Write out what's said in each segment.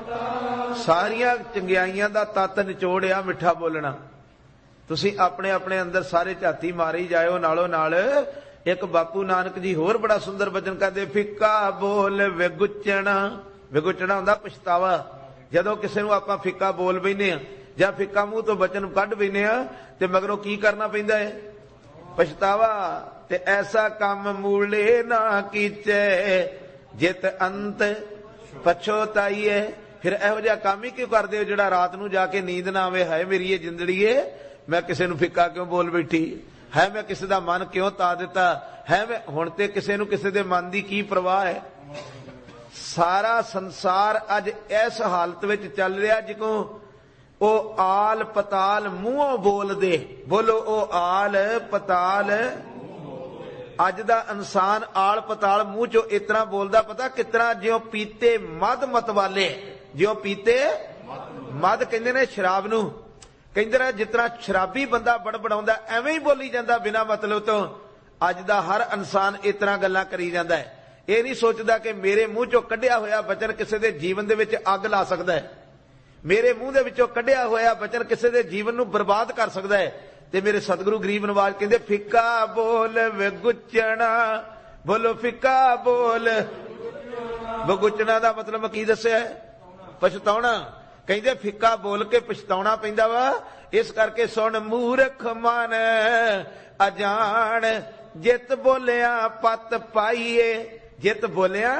ਸਾਰੀਆਂ ਚੰਗਿਆਈਆਂ ਦਾ ਤੱਤ ਨਿਚੋੜਿਆ ਮਿੱਠਾ ਬੋਲਣਾ। ਤੁਸੀਂ ਆਪਣੇ ਆਪਣੇ ਅੰਦਰ ਸਾਰੇ ਝਾਤੀ ਮਾਰੀ ਜਾਇਓ। ਨਾਲੋਂ ਨਾਲ ਇੱਕ ਬਾਪੂ ਨਾਨਕ ਜੀ ਹੋਰ ਬੜਾ ਸੁੰਦਰ ਬਚਨ ਕਰਦੇ, ਫਿੱਕਾ ਬੋਲ ਵਿਗੁਚਣਾ। ਵਿਗੁਚਣਾ ਹੁੰਦਾ ਪਛਤਾਵਾ। ਜਦੋਂ ਕਿਸੇ ਨੂੰ ਆਪਾਂ ਫਿੱਕਾ ਬੋਲ ਬੈਨੇ ਆ ਜਾਂ ਫਿੱਕਾ ਮੂੰਹ ਤੋਂ ਬਚਨ ਕੱਢ ਬੈਨੇ ਆ ਤੇ ਮਗਰੋਂ ਕੀ ਕਰਨਾ ਪੈਂਦਾ ਹੈ? ਪਛਤਾਵਾ। ਤੇ ਐਸਾ ਕੰਮ ਮੂਲੇ ਨਾ ਕੀਚੇ ਜਿਤ ਅੰਤ ਪਛੋਤਾਈਏ। ਫਿਰ ਇਹੋ ਜਿਹਾ ਕੰਮ ਹੀ ਕਿਉਂ ਕਰਦੇ ਹੋ ਜਿਹੜਾ ਰਾਤ ਨੂੰ ਜਾ ਕੇ ਨੀਂਦ ਨਾ ਆਵੇ, ਹਾਏ ਮੇਰੀ ਇਹ ਜਿੰਦੜੀਏ ਮੈਂ ਕਿਸੇ ਨੂੰ ਫਿੱਕਾ ਕਿਉਂ ਬੋਲ ਬੈਠੀ, ਹੈ ਮੈਂ ਕਿਸੇ ਦਾ ਮਨ ਕਿਉਂ ਤਾ ਦਿੱਤਾ ਹੈ। ਮੈਂ ਹੁਣ ਤੇ ਕਿਸੇ ਨੂੰ ਕਿਸੇ ਦੇ ਮਨ ਦੀ ਕੀ ਪਰਵਾਹ ਹੈ। ਸਾਰਾ ਸੰਸਾਰ ਅੱਜ ਇਸ ਹਾਲਤ ਵਿੱਚ ਚੱਲ ਰਿਹਾ ਜਿਵੇਂ ਉਹ ਆਲ ਪਤਾਲ ਮੂੰਹੋਂ ਬੋਲਦੇ। ਬੋਲੋ ਉਹ ਆਲ ਪਤਾਲ। ਅੱਜ ਦਾ ਇਨਸਾਨ ਆਲ ਪਤਾਲ ਮੂੰਹ ਚੋਂ ਇਤਨਾ ਬੋਲਦਾ, ਪਤਾ ਕਿਤਨਾ? ਜਿਉਂ ਪੀਤੇ ਮਦ ਮਤਵਾਲੇ। ਜਿਉਂ ਪੀਤੇ ਮਦ ਕਹਿੰਦੇ ਨੇ ਸ਼ਰਾਬ ਨੂੰ, ਕਹਿੰਦੇ ਨੇ ਜਿਤਨਾ ਸ਼ਰਾਬੀ ਬੰਦਾ ਬੜਬੜਾਉਂਦਾ ਐਵੇਂ ਹੀ ਬੋਲੀ ਜਾਂਦਾ ਬਿਨਾਂ ਮਤਲਬ ਤੋਂ। ਅੱਜ ਦਾ ਹਰ ਇਨਸਾਨ ਇਤਨਾ ਗੱਲਾਂ ਕਰੀ ਜਾਂਦਾ ਹੈ। ਇਹ ਨਹੀਂ ਸੋਚਦਾ ਕਿ ਮੇਰੇ ਮੂੰਹ ਚੋਂ ਕੱਢਿਆ ਹੋਇਆ ਬਚਨ ਕਿਸੇ ਦੇ ਜੀਵਨ ਦੇ ਵਿੱਚ ਅੱਗ ਲਾ ਸਕਦਾ ਹੈ। ਮੇਰੇ ਮੂੰਹ ਦੇ ਵਿੱਚੋਂ ਕੱਢਿਆ ਹੋਇਆ ਬਚਨ ਕਿਸੇ ਦੇ ਜੀਵਨ ਨੂੰ ਬਰਬਾਦ ਕਰ ਸਕਦਾ ਹੈ। ਤੇ ਮੇਰੇ ਸਤਿਗੁਰੂ ਗਰੀਬ ਨਵਾਜ ਕਹਿੰਦੇ, ਫਿੱਕਾ ਬੋਲ ਵਿਗੁਚਣਾ। ਬੋਲੋ ਫਿੱਕਾ ਬੋਲ ਵਿਗੁਚਣਾ ਦਾ ਮਤਲਬ ਕੀ ਦੱਸਿਆ? ਪਛਤਾਉਣਾ। ਕਹਿੰਦੇ ਫਿੱਕਾ ਬੋਲ ਕੇ ਪਛਤਾਉਣਾ ਪੈਂਦਾ ਵਾ। ਇਸ ਕਰਕੇ ਸੁਣ ਮੂਰਖ ਮਨ ਅਜਾਣ, ਜਿਤ ਬੋਲਿਆ ਪਤ ਪਾਈਏ। ਜਿਤ ਬੋਲਿਆ,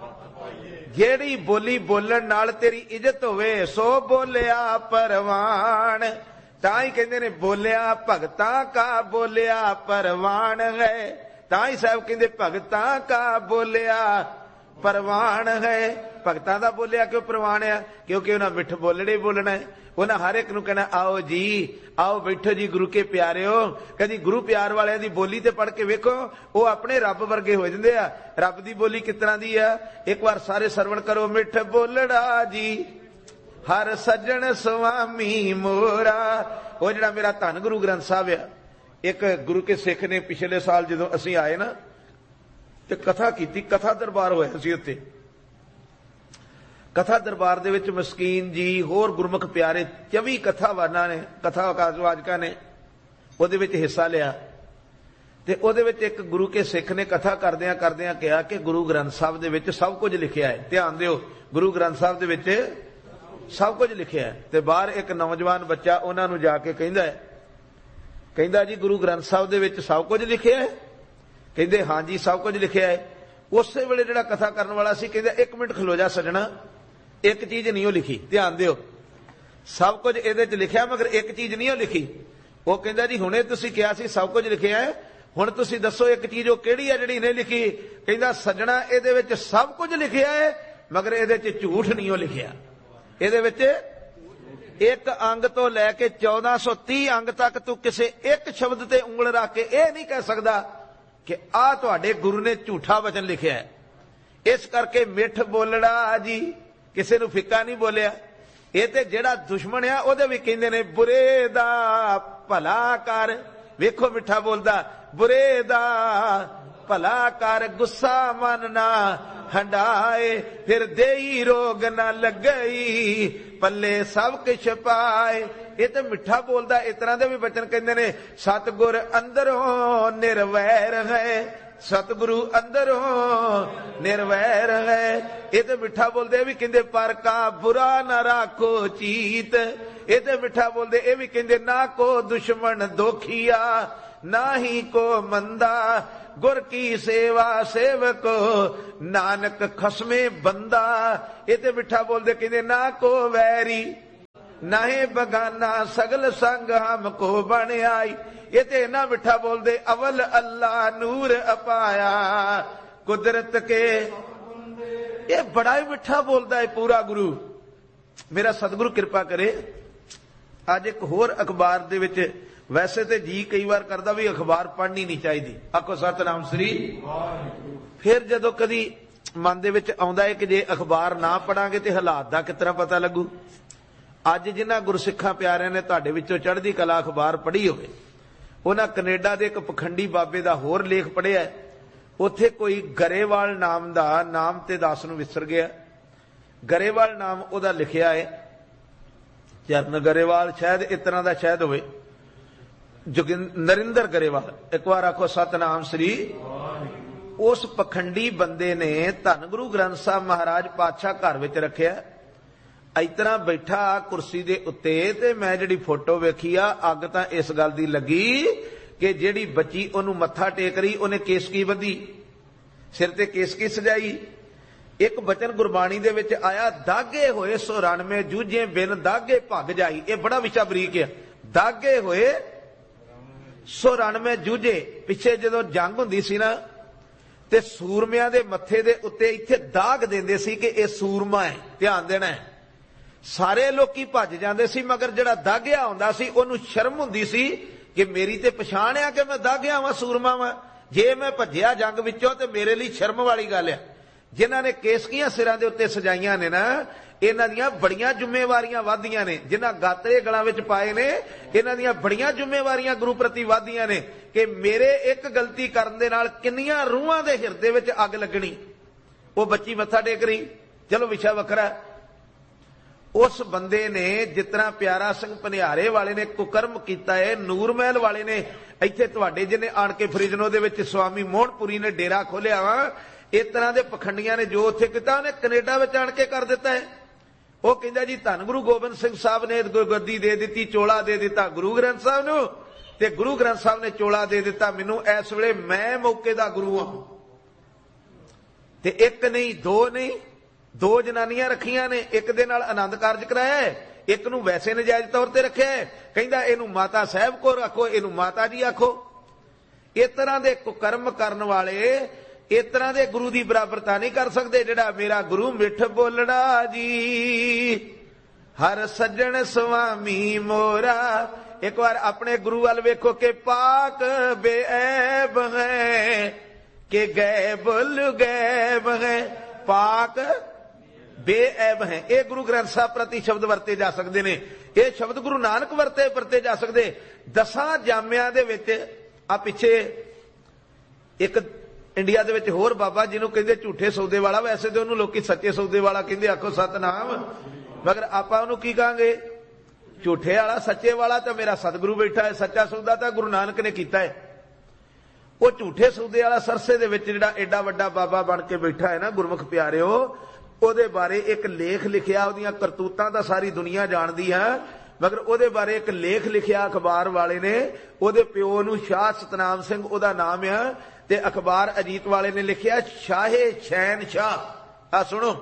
ਜਿਹੜੀ ਬੋਲੀ ਬੋਲਣ ਨਾਲ ਤੇਰੀ ਇੱਜ਼ਤ ਹੋਵੇ, ਸੋ ਬੋਲਿਆ ਪਰਵਾਨ। ਤਾਂ ਹੀ ਕਹਿੰਦੇ ਨੇ ਬੋਲਿਆ ਭਗਤਾਂ ਕਾ ਬੋਲਿਆ ਪਰਵਾਨ ਹੈ। ਤਾਂ ਹੀ ਸਾਹਿਬ ਕਹਿੰਦੇ ਭਗਤਾਂ ਕਾ ਬੋਲਿਆ ਪਰਵਾਨ ਹੈ। ਭਗਤਾਂ ਦਾ ਬੋਲਿਆ ਕਿਉਂ ਪ੍ਰਵਾਨ ਆ? ਕਿਉਂਕਿ ਉਹਨਾਂ ਮਿੱਠ ਬੋਲਣੇ ਬੋਲਣਾ ਹੈ। ਉਹਨਾਂ ਹਰ ਇੱਕ ਨੂੰ ਕਹਿਣਾ ਆਓ ਜੀ, ਆਓ ਬੈਠੋ ਜੀ ਗੁਰੂ ਕੇ ਪਿਆਰਿਓ। ਕਦੀ ਗੁਰੂ ਪਿਆਰ ਵਾਲਿਆਂ ਦੀ ਬੋਲੀ ਤੇ ਪੜ੍ਹ ਕੇ ਵੇਖੋ, ਉਹ ਆਪਣੇ ਰੱਬ ਵਰਗੇ ਹੋ ਜਾਂਦੇ ਆ। ਰੱਬ ਦੀ ਬੋਲੀ ਕਿਸ ਤਰ੍ਹਾਂ ਦੀ ਆ? ਇੱਕ ਵਾਰ ਸਾਰੇ ਸਰਵਣ ਕਰੋ। ਮਿੱਠ ਬੋਲੜਾ ਜੀ ਹਰ ਸੱਜਣ ਸੁਆਮੀ ਮੋਰਾ। ਉਹ ਜਿਹੜਾ ਮੇਰਾ ਧੰਨ ਗੁਰੂ ਗ੍ਰੰਥ ਸਾਹਿਬ ਆ, ਇੱਕ ਗੁਰੂ ਕੇ ਸਿੱਖ ਨੇ ਪਿਛਲੇ ਸਾਲ ਜਦੋਂ ਅਸੀਂ ਆਏ ਨਾ ਤੇ ਕਥਾ ਕੀਤੀ, ਕਥਾ ਦਰਬਾਰ ਹੋਇਆ ਸੀ ਉੱਥੇ। ਕਥਾ ਦਰਬਾਰ ਦੇ ਵਿੱਚ ਮਸਕੀਨ ਜੀ ਹੋਰ ਗੁਰਮੁਖ ਪਿਆਰੇ 24 ਕਥਾਵਾਨਾਂ ਨੇ, ਕਥਾਵਾਚਕਾਂ ਨੇ ਉਹਦੇ ਵਿੱਚ ਹਿੱਸਾ ਲਿਆ। ਤੇ ਉਹਦੇ ਵਿੱਚ ਇੱਕ ਗੁਰੂ ਕੇ ਸਿੱਖ ਨੇ ਕਥਾ ਕਰਦਿਆਂ ਕਰਦਿਆਂ ਕਿਹਾ ਕਿ ਗੁਰੂ ਗ੍ਰੰਥ ਸਾਹਿਬ ਦੇ ਵਿੱਚ ਸਭ ਕੁਝ ਲਿਖਿਆ ਹੈ। ਧਿਆਨ ਦਿਓ, ਗੁਰੂ ਗ੍ਰੰਥ ਸਾਹਿਬ ਦੇ ਵਿੱਚ ਸਭ ਕੁਝ ਲਿਖਿਆ ਹੈ। ਤੇ ਬਾਹਰ ਇੱਕ ਨੌਜਵਾਨ ਬੱਚਾ ਉਹਨਾਂ ਨੂੰ ਜਾ ਕੇ ਕਹਿੰਦਾ ਜੀ ਗੁਰੂ ਗ੍ਰੰਥ ਸਾਹਿਬ ਦੇ ਵਿੱਚ ਸਭ ਕੁਝ ਲਿਖਿਆ ਹੈ? ਕਹਿੰਦੇ ਹਾਂਜੀ ਸਭ ਕੁਝ ਲਿਖਿਆ ਹੈ। ਉਸੇ ਵੇਲੇ ਜਿਹੜਾ ਕਥਾ ਕਰਨ ਵਾਲਾ ਸੀ ਕਹਿੰਦਾ, ਇੱਕ ਮਿੰਟ ਖਲੋ ਜਾ ਸੱਜਣਾ, ਇੱਕ ਚੀਜ਼ ਨਹੀਂ ਉਹ ਲਿਖੀ। ਧਿਆਨ ਦਿਓ, ਸਭ ਕੁਝ ਇਹਦੇ ਚ ਲਿਖਿਆ ਮਗਰ ਇੱਕ ਚੀਜ਼ ਨਹੀਂ ਉਹ ਲਿਖੀ। ਉਹ ਕਹਿੰਦਾ ਜੀ ਹੁਣੇ ਤੁਸੀਂ ਕਿਹਾ ਸੀ ਸਭ ਕੁਝ ਲਿਖਿਆ ਹੈ, ਹੁਣ ਤੁਸੀਂ ਦੱਸੋ ਇੱਕ ਚੀਜ਼ ਉਹ ਕਿਹੜੀ ਹੈ ਜਿਹੜੀ ਨਹੀਂ ਲਿਖੀ? ਕਹਿੰਦਾ ਸੱਜਣਾ ਇਹਦੇ ਵਿੱਚ ਸਭ ਕੁਝ ਲਿਖਿਆ ਹੈ ਮਗਰ ਇਹਦੇ ਚ ਝੂਠ ਨਹੀਂ ਉਹ ਲਿਖਿਆ। ਇਹਦੇ ਵਿੱਚ ਇੱਕ ਅੰਗ ਤੋਂ ਲੈ ਕੇ 1430 ਅੰਗ ਤੱਕ ਤੂੰ ਕਿਸੇ ਇੱਕ ਸ਼ਬਦ ਤੇ ਉਂਗਲ ਰੱਖ ਕੇ ਇਹ ਨਹੀਂ ਕਹਿ ਸਕਦਾ ਕਿ ਆਹ ਤੁਹਾਡੇ ਗੁਰੂ ਨੇ ਝੂਠਾ ਵਚਨ ਲਿਖਿਆ ਹੈ। ਇਸ ਕਰਕੇ ਮਿੱਠ ਬੋਲੜਾ ਜੀ, ਕਿਸੇ ਨੂੰ ਫਿੱਕਾ ਨਹੀਂ ਬੋਲਿਆ। ਇਹ ਤੇ ਜਿਹੜਾ ਦੁਸ਼ਮਣ ਆ ਉਹਦੇ ਵੀ ਕਹਿੰਦੇ ਨੇ ਬੁਰੇ ਦਾ ਭਲਾ ਕਰ। ਵੇਖੋ ਮਿੱਠਾ ਬੋਲਦਾ, ਬੁਰੇ ਦਾ ਭਲਾ ਕਰ, ਗੁੱਸਾ ਮਨ ਨਾ ਹੰਡਾਏ, ਫਿਰ ਦੇਈ ਰੋਗ ਨਾ ਲੱਗਈ, ਪੱਲੇ ਸਭ ਕੁਛ ਪਾਏ। ਇਹ ਤੇ ਮਿੱਠਾ ਬੋਲਦਾ। ਇਸ ਤਰ੍ਹਾਂ ਦੇ ਵੀ ਬਚਨ ਕਹਿੰਦੇ ਨੇ, ਸਤਿਗੁਰ ਅੰਦਰੋਂ ਨਿਰਵੈਰ ਹੈ, ਸਤਿਗੁਰੂ ਅੰਦਰੋਂ ਨਿਰਵੈਰ ਹੈ। ਇਹ ਤੇ ਮਿੱਠਾ ਬੋਲਦੇ ਵੀ ਕਹਿੰਦੇ, ਪਰ ਕਾ ਬੁਰਾ ਨਾ ਰਾਖੋ ਚੀਤ। ਇਹ ਤੇ ਮਿੱਠਾ ਬੋਲਦੇ ਇਹ ਵੀ ਕਹਿੰਦੇ, ਨਾ ਕੋ ਦੁਸ਼ਮਣ ਦੋਖੀਆ ਨਾ ਹੀ ਕੋ ਮੰਦਾ, ਗੁਰ ਕੀ ਸੇਵਾ ਸੇਵਕੋ ਨਾਨਕ ਖਸਮੇ ਬੰਦਾ। ਇਹ ਤੇ ਮਿੱਠਾ ਬੋਲਦੇ ਕਹਿੰਦੇ, ਨਾ ਕੋ ਵੈਰੀ ਨਾਹੇ ਬਗਾਨਾ, ਸਗਲ ਸੰਗ ਹਮ ਕੋ ਬਣ ਆਈ। ਇਹ ਤੇ ਇੰਨਾ ਮਿੱਠਾ ਬੋਲਦੇ, ਅਵਲ ਅੱਲਾ ਨੂਰ ਅਪਾਇਆ ਕੁਦਰਤ ਕੇ। ਇਹ ਬੜਾ ਹੀ ਮਿੱਠਾ ਬੋਲਦਾ ਹੈ ਪੂਰਾ ਗੁਰੂ। ਮੇਰਾ ਸਤਿਗੁਰੂ ਕਿਰਪਾ ਕਰੇ। ਅੱਜ ਇੱਕ ਹੋਰ ਅਖਬਾਰ ਦੇ ਵਿੱਚ, ਵੈਸੇ ਤੇ ਜੀ ਕਈ ਵਾਰ ਕਰਦਾ ਵੀ ਅਖਬਾਰ ਪੜ੍ਹਨੀ ਨਹੀਂ ਚਾਹੀਦੀ, ਆਖੋ ਸਤਿਨਾਮ ਸ੍ਰੀ। ਫਿਰ ਜਦੋਂ ਕਦੀ ਮਨ ਦੇ ਵਿੱਚ ਆਉਂਦਾ ਹੈ ਕਿ ਜੇ ਅਖਬਾਰ ਨਾ ਪੜਾਂਗੇ ਤੇ ਹਾਲਾਤ ਦਾ ਕਿਸ ਤਰ੍ਹਾਂ ਪਤਾ ਲੱਗੂ। ਅੱਜ ਜਿਨ੍ਹਾਂ ਗੁਰਸਿੱਖਾਂ ਪਿਆਰਿਆਂ ਨੇ ਤੁਹਾਡੇ ਵਿੱਚੋਂ ਚੜ੍ਹਦੀ ਕਲਾ ਅਖਬਾਰ ਪੜ੍ਹੀ ਹੋਵੇ, ਉਹਨਾਂ ਕੈਨੇਡਾ ਦੇ ਇੱਕ ਪਖੰਡੀ ਬਾਬੇ ਦਾ ਹੋਰ ਲੇਖ ਪੜ੍ਹਿਆ। ਉੱਥੇ ਕੋਈ ਗਰੇਵਾਲ ਨਾਮ ਦਾ, ਨਾਮ ਤੇ ਦਾਸ ਨੂੰ ਵਿਸਰ ਗਿਆ, गरेवाल नाम उहदा लिखिया है, चरण गरेवाल शायद इस तरह का शायद होवे, नरिंदर गरेवाल। एक बार आखो सतनाम श्री। उस पखंडी बंदे ने धन गुरु ग्रंथ साहब महाराज पातशाह घर विच रखिया, इस तरह बैठा कुर्सी दे उत्ते, ते मैं जिहड़ी फोटो वेखी आ, अग तां इस गल दी लगी कि जिहड़ी बच्ची ओनू मत्था टेक रही उन्हें केसकी बधी, सिर ते केसकी सजाई। एक बचन गुरबाणी दे विच आया, दागे होए 94 जूझे बिन दागे भग जाई। ये बड़ा विचा बरीक है। दागे होए 94 जूझे, पिछे जदों जंग हुंदी सी ना, ते सूरमियां दे मत्थे दे उत्ते इत्थे दाग देंदे सी कि ये सूरमा है, ध्यान देना है। सारे लोकी भज जांदे सी, मगर जिहड़ा दागिया आउंदा सी ओनू शर्म हुंदी सी कि मेरी ते पछाण आ कि मैं दागिया वां, सूरमा वां। जे मैं भज्जिया जंग विचों ते मेरे लिए शर्म वाली गल है। जिन्हां ने केसकियां सिरां दे उत्ते सजाइयां ने ना, इन्हां दियां बड़ियां जिम्मेवारियां वाधियां ने। जिन्हां गातरे गलां विच पाए ने, इन्हां दियां बड़ियां जिम्मेवारियां गुरु प्रति वाधियां ने कि मेरे एक गलती करन दे नाल किन्नियां रूहां दे हिरदे विच अग लगणी। वो बच्ची मत्था टेक रही, चलो विशा वखरा। उस बंदे ने जितना प्यारा सिंह पनिहारे वाले ने कुकर्म किया है, नूर महल वाले ने इत्थे तुहाडे जिन्हें आण के फरीजनो दे विच स्वामी मोहनपुरी ने डेरा खोलिया वा, इस तरह के पखंडियां ने जो उत्थे कीता उन्हें कनेडा विच आण के कर दिता है। वो कहंदा जी धन गुरु गोबिंद सिंह साहब ने गद्दी दे दी, चोला दे दिता गुरु ग्रंथ साहब नूं, ते गुरु ग्रंथ साहब ने चोला दे दिता मैनूं। इस वेले मैं मौके दा गुरु हां। ते एक नहीं दो नहीं, दो जनानियां रखियां ने, एक दे नाल आनंद कारज कराया है, एक नूं वैसे नजायज तौर ते रखिया है। कहंदा इहनूं माता साहब को रखो, इहनूं माता जी आखो। इस तरह के कुकर्म करन वाले इस तरह के गुरु की बराबरता नहीं कर सकते। जिहड़ा मेरा गुरु मिठ बोलड़ा जी, हर सज्जन स्वामी मोरा। एक बार अपने गुरु वाल वेखो कि पाक बेऐब है कि गैब गैब है, पाक बेऐब है। ये गुरु ग्रंथ साहब प्रति शब्द वरते जा सकते हैं। ये शब्द गुरु नानक वरते जा सकते। 10 जामिया दे विच आ पिछे एक इंडिया दे विच होर बाबा जिन्हों कहते झूठे सौदे वाला, वैसे तो उन्होंने लोग सच्चे सौदे वाला कहते, आखो सतनाम। मगर आपां उन्होंने की कहांगे, झूठे वाला सच्चे वाला तो मेरा सतगुरु बैठा है, सच्चा सौदा तो गुरु नानक ने कीता है। वो झूठे सौदे वाला सरसे दे विच जिहड़ा एडा वड्डा बाबा बन के बैठा है ना, गुरमुख प्यारिओ, ਉਹਦੇ ਬਾਰੇ ਇੱਕ ਲੇਖ ਲਿਖਿਆ, ਉਹਦੀਆਂ ਕਰਤੂਤਾਂ ਤਾਂ ਸਾਰੀ ਦੁਨੀਆ ਜਾਣਦੀ ਹੈ, ਮਗਰ ਉਹਦੇ ਬਾਰੇ ਇੱਕ ਲੇਖ ਲਿਖਿਆ ਅਖਬਾਰ ਵਾਲੇ ਨੇ। ਉਹਦੇ ਪਿਓ ਨੂੰ ਸ਼ਾਹ ਸਤਨਾਮ ਸਿੰਘ ਉਹਦਾ ਨਾਮ ਆ, ਤੇ ਅਖਬਾਰ ਅਜੀਤ ਵਾਲੇ ਨੇ ਲਿਖਿਆ ਸ਼ਾਹੇ ਸ਼ਹਿਨशाह। ਆ ਸੁਣੋ,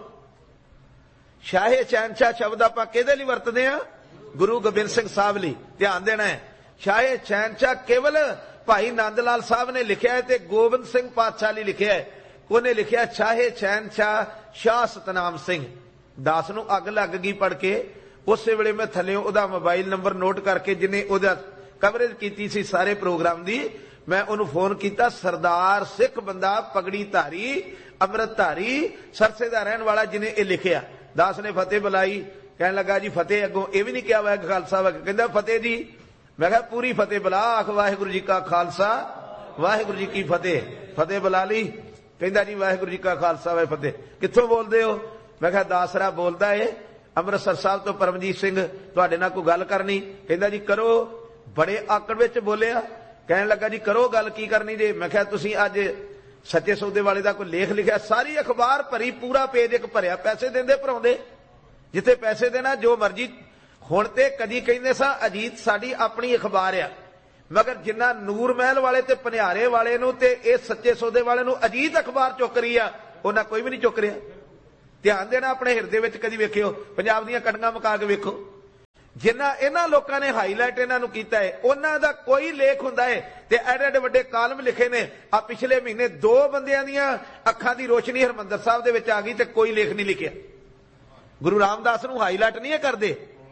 ਸ਼ਾਹੇ ਸ਼ਹਿਨशाह ਸ਼ਬਦ ਆਪਾਂ ਕਿਹਦੇ ਲਈ ਵਰਤਦੇ ਆ? ਗੁਰੂ ਗੋਬਿੰਦ ਸਿੰਘ ਸਾਹਿਬ ਲਈ। ਧਿਆਨ ਦੇਣਾ ਹੈ, ਸ਼ਾਹੇ ਸ਼ਹਿਨशाह ਕੇਵਲ ਭਾਈ ਨੰਦ ਲਾਲ ਸਾਹਿਬ ਨੇ ਲਿਖਿਆ ਹੈ, ਤੇ ਗੋਬਿੰਦ ਸਿੰਘ ਪਾਤਸ਼ਾਹ ਲਈ ਲਿਖਿਆ ਹੈ। ਉਹਨੇ ਲਿਖਿਆ ਸ਼ਾਹੇ ਸ਼ਹਿਨशाह शाह सतनाम सिंह। दास नूं अग लग गई पढ़ के। उस वेले मैं थल्लियों ओहदा मोबाइल नंबर नोट करके, जिन्हें ओहदा कवरेज की सी सारे प्रोग्राम की, मैं उन्होंने फोन किया। सरदार सिख बंदा, पगड़ी धारी, अमृत धारी, सरसे का रहने वाला, जिन्हें ये लिखिया। दास ने फतेह बुलाई, कहने लगा जी फतेह अगों ये भी नहीं किया वाह खालसा वाह, कहता फतेह जी। मैं कहा पूरी फतेह बुला, आख वाहिगुरू जी का खालसा वाहिगुरू जी की फतेह। फतेह बुला ली, कहता जी वाहिगुरू जी का खालसा वाह फतेह। कित्थों बोलते हो? मैं कहा दासरा बोलता है अमृतसर साहब तो परमजीत सिंह, तुहाडे नाल कोई गल करनी। कहता जी करो। बड़े आकड़ विच बोलिया, कहने लगा जी करो गल की करनी जे। मैं कहा तुसीं अज सच्चे सौदे वाले का कोई लेख लिखा, सारी अखबार भरी, पूरा पेज एक भरिया, पैसे देंदे भराउंदे, जिथे पैसे देना जो मर्जी। हुण ते कदी कहंदे सा अजीत साडी अपनी अखबार आ, मगर जिन्ना नूर महल वाले ते पनिहारे वाले नूं ते इह सच्चे सौदे वाले नूं अजीत अखबार चुक रही आ, उन्हां कोई भी नहीं चुक रहा। ध्यान देना, अपने हिरदे विच कदी वेखिओ, पंजाब दीआं कड़ियां मुका के वेखो। जिन्ना इन्हां लोकां ने हाईलाइट इन्हां नूं कीता है, उन्हां दा कोई लेख हुंदा है ते एडे एडे वड्डे कालम लिखे ने। आ पिछले महीने 2 बंदियां दीआं अखां दी रोशनी हरमंदर साहब दे विच आ गई ते कोई लेख नहीं लिखिया। गुरु रामदास नूं हाईलाइट नहीं करदे,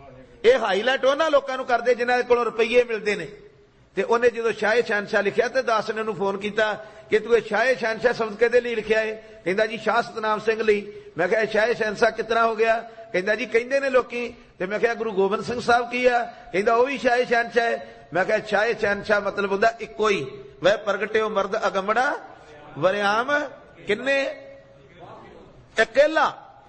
ये हाईलाइट उन्हां लोकां नूं करदे जिन्हां कोलों रुपये मिलदे ने। ते उन्हें जो शाहे शहनशाह लिखिया ते दास ने उन्होंने फोन किया कि तू शाहे शहनशाह शब्द कहदे लई लिखिया है? कहंदा जी शाह सतनाम सिंह लई। मैं कहा शाहे शहनशाह कितना हो गया? कहंदा जी कहंदे ने लोकी। ते मैं कहा गुरु गोबिंद सिंह साहब की आ? कहंदा वो भी शाहे शहनशाह है। मैं कहा शाहे शहनशाह मतलब हुंदा इक्को ही, वह प्रगटे हो मर्द अगमड़ा वरियाम किन्ने अकेला।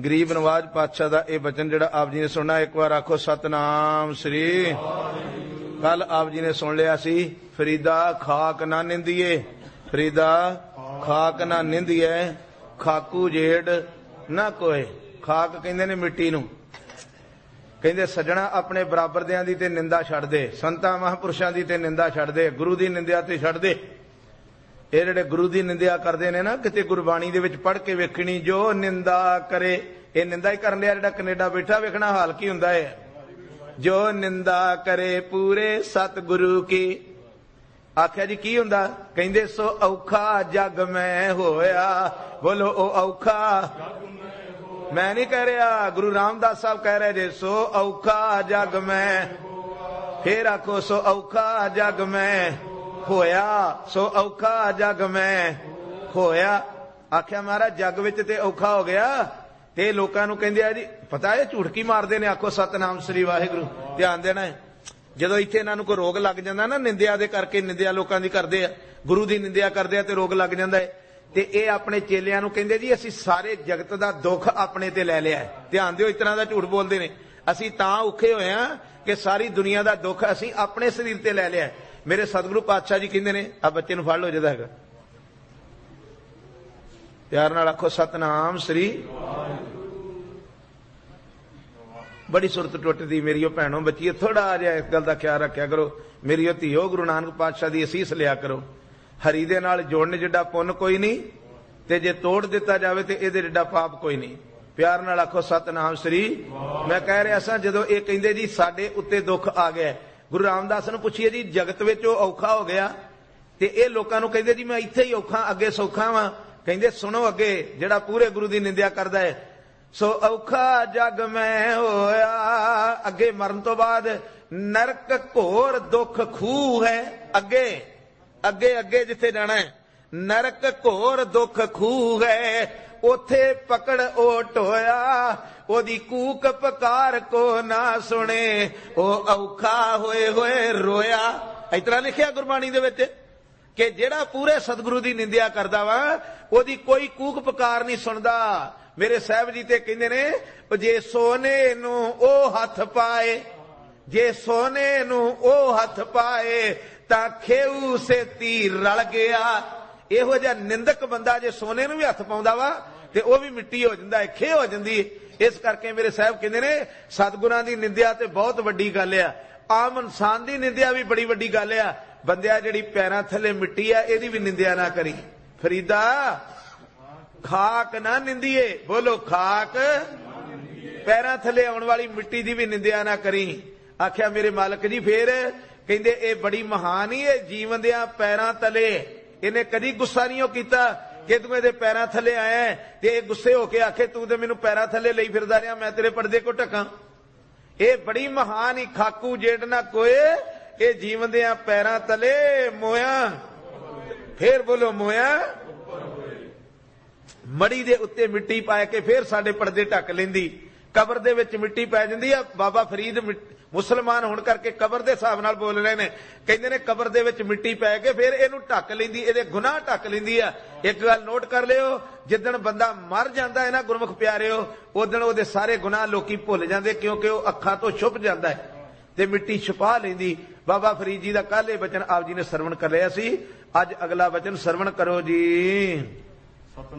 ਗਰੀਬ ਨਵਾਜ ਪਾਤਸ਼ਾਹ ਦਾ ਇਹ ਬਚਨ ਜਿਹੜਾ ਆਪ ਜੀ ਨੇ ਸੁਣਨਾ, ਇੱਕ ਵਾਰ ਆਖੋ ਸਤਨਾਮ ਸ੍ਰੀ। ਕੱਲ ਆਪ ਜੀ ਨੇ ਸੁਣ ਲਿਆ ਸੀ, ਫਰੀਦਾ ਖਾਕ ਨਾ ਨਿੰਦੀਏ, ਫਰੀਦਾ ਖਾਕ ਨਾ ਨਿੰਦੀਏ, ਖਾਕੂ ਜੇੜ ਨਾ ਕੋਏ। ਖਾਕ ਕਹਿੰਦੇ ਨੇ ਮਿੱਟੀ ਨੂੰ। ਕਹਿੰਦੇ ਸੱਜਣਾ ਆਪਣੇ ਬਰਾਬਰਦਿਆਂ ਦੀ ਤੇ ਨਿੰਦਾ ਛੱਡ ਦੇ, ਸੰਤਾਂ ਮਹਾਂਪੁਰਸ਼ਾਂ ਦੀ ਤੇ ਨਿੰਦਾ ਛੱਡ ਦੇ, ਗੁਰੂ ਦੀ ਨਿੰਦਿਆ ਤੇ ਛੱਡ ਦੇ। ਇਹ ਜਿਹੜੇ ਗੁਰੂ ਦੀ ਨਿੰਦਿਆ ਕਰਦੇ ਨੇ ਨਾ, ਕਿਤੇ ਗੁਰਬਾਣੀ ਦੇ ਵਿੱਚ ਪੜ੍ਹ ਕੇ ਵੇਖਣੀ, ਜੋ ਨਿੰਦਾ ਕਰੇ, ਇਹ ਨਿੰਦਾ ਹੀ ਕਰਨ ਲਿਆ। ਜਿਹੜਾ ਕੈਨੇਡਾ ਬੈਠਾ ਵੇਖਣਾ ਹਾਲ ਕੀ ਹੁੰਦਾ ਹੈ। ਜੋ ਨਿੰਦਾ ਕਰੇ ਪੂਰੇ ਸਤਿਗੁਰੂ ਕੀ। ਆਖਿਆ ਜੀ ਕੀ ਹੁੰਦਾ? ਕਹਿੰਦੇ ਸੋ ਔਖਾ ਜਗ ਮੈਂ ਹੋਇਆ। ਬੋਲੋ ਉਹ ਔਖਾ ਮੈਂ ਨਹੀਂ ਕਹਿ ਰਿਹਾ, ਗੁਰੂ ਰਾਮਦਾਸ ਸਾਹਿਬ ਕਹਿ ਰਹੇ ਜੇ ਸੋ ਔਖਾ ਜਗ ਮੈਂ। ਫੇਰ ਆਖੋ ਸੋ ਔਖਾ ਜਗ ਮੈਂ ਹੋਇਆ, ਸੋ ਔਖਾ ਜਗ ਮੈਂ ਹੋਇਆ। ਆਖਿਆ ਮਹਾਰਾਜ ਜੱਗ ਵਿੱਚ ਤੇ ਔਖਾ ਹੋ ਗਿਆ, ਤੇ ਲੋਕਾਂ ਨੂੰ ਕਹਿੰਦੇ ਆ ਜੀ ਪਤਾ ਇਹ ਝੂਠ ਕੀ ਮਾਰਦੇ ਨੇ। ਆਖੋ ਸਤਨਾਮ ਸ੍ਰੀ ਵਾਹਿਗੁਰੂ। ਧਿਆਨ ਦੇਣਾ ਹੈ। ਜਦੋਂ ਇੱਥੇ ਇਹਨਾਂ ਨੂੰ ਕੋਈ ਰੋਗ ਲੱਗ ਜਾਂਦਾ ਨਾ ਨਿੰਦਿਆ ਦੇ ਕਰਕੇ, ਨਿੰਦਿਆ ਲੋਕਾਂ ਦੀ ਕਰਦੇ ਆ, ਗੁਰੂ ਦੀ ਨਿੰਦਿਆ ਕਰਦੇ ਆ ਤੇ ਰੋਗ ਲੱਗ ਜਾਂਦਾ ਹੈ, ਤੇ ਇਹ ਆਪਣੇ ਚੇਲਿਆਂ ਨੂੰ ਕਹਿੰਦੇ ਜੀ ਅਸੀਂ ਸਾਰੇ ਜਗਤ ਦਾ ਦੁੱਖ ਆਪਣੇ ਤੇ ਲੈ ਲਿਆ। ਧਿਆਨ ਦਿਓ, ਇਸ ਤਰ੍ਹਾਂ ਦਾ ਝੂਠ ਬੋਲਦੇ ਨੇ। ਅਸੀਂ ਤਾਂ ਔਖੇ ਹੋਏ ਆ ਕਿ ਸਾਰੀ ਦੁਨੀਆ ਦਾ ਦੁੱਖ ਅਸੀਂ ਆਪਣੇ ਸਰੀਰ ਤੇ ਲੈ ਲਿਆ। ਮੇਰੇ ਸਤਿਗੁਰੂ ਪਾਤਸ਼ਾਹ ਜੀ ਕਹਿੰਦੇ ਨੇ, ਆ ਬੱਚੇ ਨੂੰ ਫੜ ਲਓ ਜਿਹਦਾ ਹੈਗਾ, ਪਿਆਰ ਨਾਲ ਆਖੋ ਸਤਨਾਮ ਸ੍ਰੀ। ਬੜੀ ਸੁਰਤ ਟੁੱਟਦੀ ਮੇਰੀਓ ਭੈਣੋ ਬੱਚੀਏ, ਥੋੜਾ ਜਿਹਾ ਇਸ ਗੱਲ ਦਾ ਖਿਆਲ ਰੱਖਿਆ ਕਰੋ। ਮੇਰੀਓ ਧੀਓ, ਗੁਰੂ ਨਾਨਕ ਪਾਤਸ਼ਾਹ ਦੀ ਅਸੀਸ ਲਿਆ ਕਰੋ। ਹਰੀ ਦੇ ਨਾਲ ਜੋੜਨ ਜਿੱਡਾ ਪੁੰਨ ਕੋਈ ਨਹੀਂ, ਤੇ ਜੇ ਤੋੜ ਦਿੱਤਾ ਜਾਵੇ ਤੇ ਇਹਦੇ ਜਿੱਡਾ ਪਾਪ ਕੋਈ ਨਹੀਂ। ਪਿਆਰ ਨਾਲ ਆਖੋ ਸਤਨਾਮ ਸ੍ਰੀ। ਮੈਂ ਕਹਿ ਰਿਹਾ ਸਾਂ ਜਦੋਂ ਇਹ ਕਹਿੰਦੇ ਜੀ ਸਾਡੇ ਉੱਤੇ ਦੁੱਖ ਆ ਗਿਆ, ਗੁਰੂ ਰਾਮਦਾਸ ਨੂੰ ਪੁੱਛੀਏ ਜੀ ਜਗਤ ਵਿੱਚ ਉਹ ਔਖਾ ਹੋ ਗਿਆ, ਤੇ ਇਹ ਲੋਕਾਂ ਨੂੰ ਕਹਿੰਦੇ ਜੀ ਮੈਂ ਇੱਥੇ ਹੀ ਔਖਾ ਅੱਗੇ ਸੌਖਾ ਵਾਂ। ਕਹਿੰਦੇ ਸੁਣੋ ਅੱਗੇ ਜਿਹੜਾ ਪੂਰੇ ਗੁਰੂ ਦੀ ਨਿੰਦਿਆ ਕਰਦਾ ਹੈ, ਸੋ ਔਖਾ ਜਗ ਮੈਂ ਹੋਇਆ। ਅੱਗੇ ਮਰਨ ਤੋਂ ਬਾਅਦ ਨਰਕ ਘੋਰ ਦੁੱਖ ਖੂਹ ਹੈ। ਅੱਗੇ ਅੱਗੇ ਅੱਗੇ ਜਿੱਥੇ ਜਾਣਾ ਹੈ, ਨਰਕ ਘੋਰ ਦੁੱਖ ਖੂਹ ਹੈ, ਉਥੇ ਪਕੜ ਓਟ ਹੋਇਆ। ਉਹਦੀ ਕੂਕ ਪਕਾਰ ਕੋ ਨਾ ਸੁਣੇ, ਉਹ ਔਖਾ ਹੋਏ ਹੋਏ ਰੋਇਆ। ਇਸ ਤਰ੍ਹਾਂ ਲਿਖਿਆ ਗੁਰਬਾਣੀ ਦੇ ਵਿੱਚ ਕਿ ਜਿਹੜਾ ਪੂਰੇ ਸਤਿਗੁਰੂ ਦੀ ਨਿੰਦਿਆ ਕਰਦਾ ਵਾ ਉਹਦੀ ਕੋਈ ਕੂਕ ਪਕਾਰ ਨਹੀਂ ਸੁਣਦਾ। ਮੇਰੇ ਸਾਹਿਬ ਜੀ ਤੇ ਕਹਿੰਦੇ ਨੇ, ਜੇ ਸੋਨੇ ਨੂੰ ਉਹ ਹੱਥ ਪਾਏ, ਜੇ ਸੋਨੇ ਨੂੰ ਉਹ ਹੱਥ ਪਾਏ ਤਾਂ ਖੇਊ ਸੇਤੀ ਰਲ ਗਿਆ। ਇਹੋ ਜਿਹਾ ਨਿੰਦਕ ਬੰਦਾ ਜੇ ਸੋਨੇ ਨੂੰ ਵੀ ਹੱਥ ਪਾਉਂਦਾ ਵਾ ਤੇ ਉਹ ਵੀ ਮਿੱਟੀ ਹੋ ਜਾਂਦਾ ਹੈ, ਖੇ ਹੋ ਜਾਂਦੀ। ਇਸ ਕਰਕੇ ਮੇਰੇ ਸਾਹਿਬ ਕਹਿੰਦੇ ਨੇ ਸਤਿਗੁਰਾਂ ਦੀ ਨਿੰਦਿਆ ਤੇ ਬਹੁਤ ਵੱਡੀ ਗੱਲ ਆ। ਆਮ ਇਨਸਾਨ ਦੀ ਨਿੰਦਿਆ ਵੀ ਬੜੀ ਵੱਡੀ ਗੱਲ ਆ। ਬੰਦਿਆ ਜਿਹੜੀ ਪੈਰਾਂ ਥੱਲੇ ਮਿੱਟੀ ਆ ਇਹਦੀ ਵੀ ਨਿੰਦਿਆ ਨਾ ਕਰੀ। ਫਰੀਦਾ ਖਾਕ ਨਾ ਨਿੰਦੀਏ। ਬੋਲੋ ਖਾਕ। ਪੈਰਾਂ ਥੱਲੇ ਆਉਣ ਵਾਲੀ ਮਿੱਟੀ ਦੀ ਵੀ ਨਿੰਦਿਆ ਨਾ ਕਰੀ। ਆਖਿਆ ਮੇਰੇ ਮਾਲਕ ਜੀ ਫੇਰ ਕਹਿੰਦੇ ਇਹ ਬੜੀ ਮਹਾਨ ਹੀ ਹੈ ਜੀਵਨ ਦਿਆਂ ਪੈਰਾਂ ਤਲੇ। ਇਹਨੇ ਕਦੀ ਗੁੱਸਾ ਨਹੀਂ ਕੀਤਾ ਕਿ ਤੂੰ ਇਹਦੇ ਪੈਰਾਂ ਥੱਲੇ ਆਇਆ, ਤੇ ਇਹ ਗੁੱਸੇ ਹੋ ਕੇ ਆਖੇ ਤੂੰ ਤੇ ਮੈਨੂੰ ਪੈਰਾਂ ਥੱਲੇ ਲਈ ਫਿਰਦਾ ਰਿਹਾ, ਮੈਂ ਤੇਰੇ ਪਰਦੇ ਕੋ ਢਕਾਂ। ਇਹ ਬੜੀ ਮਹਾਨ ਹੀ ਖਾਕੂ ਜੇੜ ਨਾ ਕੋਏ, ਇਹ ਜੀਵਨ ਦਿਆਂ ਪੈਰਾਂ ਤਲੇ ਮੋਇਆ। ਫੇਰ ਬੋਲੋ ਮੋਇਆ। ਮੜੀ ਦੇ ਉੱਤੇ ਮਿੱਟੀ ਪਾ ਕੇ ਫੇਰ ਸਾਡੇ ਪਰਦੇ ਢੱਕ ਲੈਂਦੀ। ਕਬਰ ਦੇ ਵਿੱਚ ਮਿੱਟੀ ਪੈ ਜਾਂਦੀ ਆ। ਬਾਬਾ ਫਰੀਦ ਮੁਸਲਮਾਨ ਹੋਣ ਕਰਕੇ ਕਬਰ ਦੇ ਹਿਸਾਬ ਨਾਲ ਬੋਲ ਰਹੇ ਨੇ। ਕਹਿੰਦੇ ਨੇ ਕਬਰ ਦੇ ਵਿੱਚ ਮਿੱਟੀ ਪੈ ਕੇ ਫਿਰ ਇਹਨੂੰ ਢੱਕ ਲੈਂਦੀ, ਇਹਦੇ ਗੁਨਾਹ ਢੱਕ ਲੈਂਦੀ ਆ। ਇੱਕ ਗੱਲ ਨੋਟ ਕਰ ਲਿਓ, ਜਿੱਦਣ ਬੰਦਾ ਮਰ ਜਾਂਦਾ ਹੈ ਨਾ ਗੁਰਮੁਖ ਪਿਆਰਿਓ, ਉਦਣ ਉਹਦੇ ਸਾਰੇ ਗੁਨਾਹ ਲੋਕੀ ਭੁੱਲ ਜਾਂਦੇ, ਕਿਉਂਕਿ ਉਹ ਅੱਖਾਂ ਤੋਂ ਛੁਪ ਜਾਂਦਾ ਹੈ ਤੇ ਮਿੱਟੀ ਛੁਪਾ ਲੈਂਦੀ। ਬਾਬਾ ਫਰੀਦ ਜੀ ਦਾ ਕੱਲ੍ਹ ਇਹ ਬਚਨ ਆਪ ਜੀ ਨੇ ਸਰਵਣ ਕਰ ਲਿਆ ਸੀ। ਅੱਜ ਅਗਲਾ ਬਚਨ ਸਰਵਣ ਕਰੋ ਜੀ।